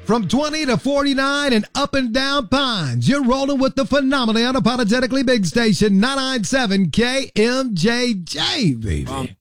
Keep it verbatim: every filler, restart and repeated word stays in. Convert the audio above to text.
From twenty to forty-nine and up and down Pines, you're rolling with the phenomenally unapologetically big station, nine ninety-seven K M J J, baby. Um.